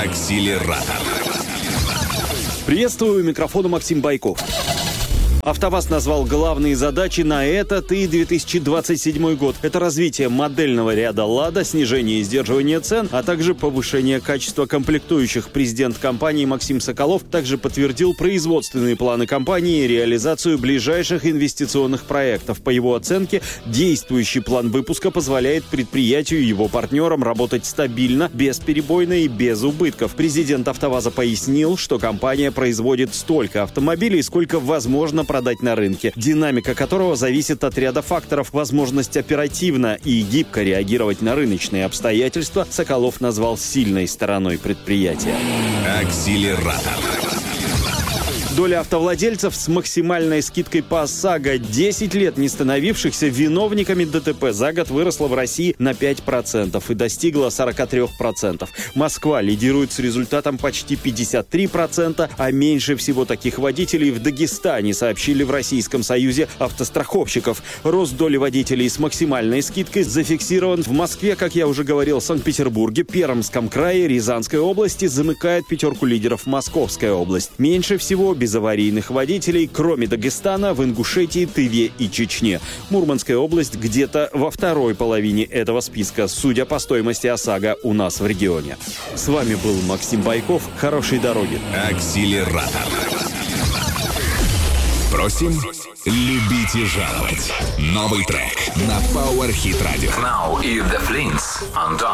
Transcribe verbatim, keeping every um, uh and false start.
Акселератор. Приветствую, у микрофона Максим Байков. АвтоВАЗ назвал главные задачи на этот и две тысячи двадцать седьмой год. Это развитие модельного ряда «Лада», снижение и сдерживание цен, а также повышение качества комплектующих. Президент компании Максим Соколов также подтвердил производственные планы компании и реализацию ближайших инвестиционных проектов. По его оценке, действующий план выпуска позволяет предприятию и его партнерам работать стабильно, бесперебойно и без убытков. Президент АвтоВАЗа пояснил, что компания производит столько автомобилей, сколько возможно продать на рынке, динамика которого зависит от ряда факторов. Возможность оперативно и гибко реагировать на рыночные обстоятельства Соколов назвал сильной стороной предприятия. Акселератор. Доля автовладельцев с максимальной скидкой по ОСАГО, десять лет не становившихся виновниками ДТП, за год выросла в России на пять процентов и достигла сорок три процента. Москва лидирует с результатом почти пятьдесят три процента, а меньше всего таких водителей в Дагестане, сообщили в Российском союзе автостраховщиков. Рост доли водителей с максимальной скидкой зафиксирован в Москве, как я уже говорил, Санкт-Петербурге, Пермском крае, Рязанской области. Замыкает пятерку лидеров Московская область. Меньше всего без аварийных водителей, кроме Дагестана, в Ингушетии, Тыве и Чечне. Мурманская область где-то во второй половине этого списка, судя по стоимости ОСАГО у нас в регионе. С вами был Максим Байков. Хорошей дороги. Акселератор. Просим любить и жаловать. Новый трек на Power Hit Radio. Now, Eve the Flints,